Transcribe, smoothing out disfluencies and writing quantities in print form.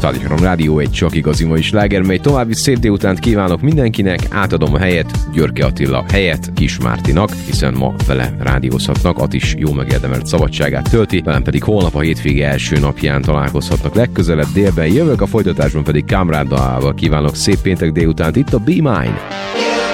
Stadion Rádió egy csak igazi mai sláger, mely további szép délutánt kívánok mindenkinek, átadom a helyet Györke Attila helyett Kis Mártinak, hiszen ma vele rádiózhatnak, At is jó megérdemelt szabadságát tölti, velem pedig holnap a hétvége első napján találkozhatnak legközelebb délben, jövök, a folytatásban pedig Kamráddal kívánok szép péntek délutánt itt a Be Mine.